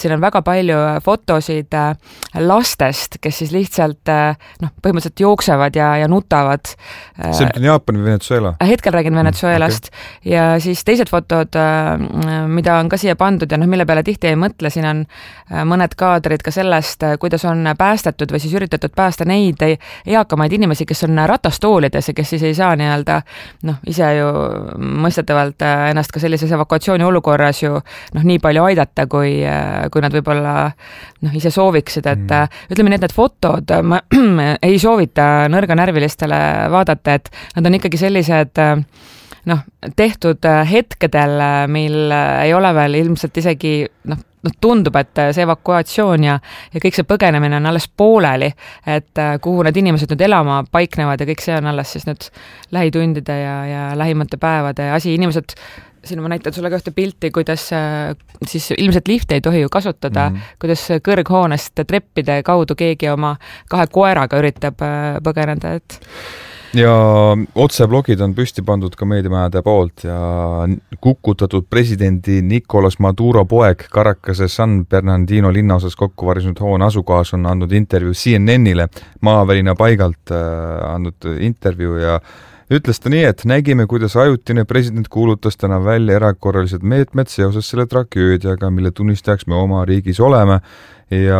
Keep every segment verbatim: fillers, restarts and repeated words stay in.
siin on väga palju fotosid lastest, kes siis lihtsalt noh, põhimõtteliselt jooksevad ja, ja nutavad. See on Jaapan või Venezuela? Hetkel räägin Venezuelast okay. Ja siis teised fotod, mida on ka siia pandud ja noh, mille peale tihti ei mõtle, siin on mõned kaadrid ka sellest, kuidas on päästetud või siis üritatud päästa neid eakamaid inimesi, kes on ratastoolides ja kes siis ei saa nii-öelda noh, ise ju mõistetavalt ennast ka sellises evakuatsiooni olukorras ju noh, nii palju aidata, kui, kui nad võib-olla noh, ise sooviksid, et mm. ütleme nii, et need fotod ma ei soovita nõrganärvilistele vaadata, et nad on ikkagi sellised noh, tehtud hetkedel, mil ei ole veel ilmselt isegi noh, tundub, et see evakuatsioon ja, ja kõik see põgenemine on alles pooleli, et kuhu need inimesed nüüd elama paiknevad ja kõik see on alles siis nüüd lähitundide ja, ja lähimate päevade asi. Inimesed, siin ma näitan sulle ka ühte pilti, kuidas siis ilmselt lifti ei tohi ju kasutada, mm. kuidas kõrghoonest treppide kaudu keegi oma kahe koeraga üritab põgeneda, et ja otseblogid on püsti pandud ka meediamajade poolt ja kukutatud presidendi Nicolas Maduro poeg Caracase San Bernardino linnaosas kokku varisenud hoone asukohas on andnud intervjuu C N N-ile maavälina paigalt äh, andnud intervjuu ja ütles ta nii, et nägime, kuidas ajutine president kuulutas täna välja erakorralised meetmed seoses selle tragöödiaga, mille tunnistajaks me oma riigis oleme ja,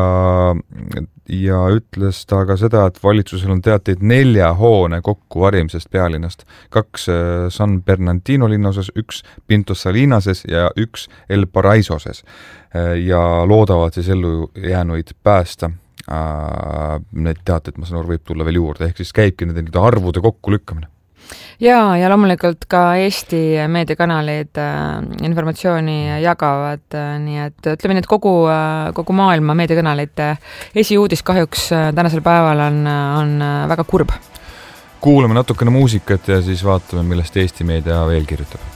ja ütles ta ka seda, et valitsusel on teateid nelja hoone kokku varimisest pealinnast. Kaks San Bernardino linnaosas, üks Pinto Salinases ja üks El Paraisoses ja loodavad siis ellu jäänuid päästa. Need teateid, ma saan aru, võib tulla veel juurde, ehk siis käibki nende arvude kokku lükkamine. Ja, ja loomulikult ka Eesti meediakanalid äh, informatsiooni jagavad, äh, nii et ütleme nii, et kogu, äh, kogu maailma meediakanalite esiuudis kahjuks äh, tänasel päeval on, on äh, väga kurb. Kuulame natukene muusikat ja siis vaatame, millest Eesti meedia veel kirjutab.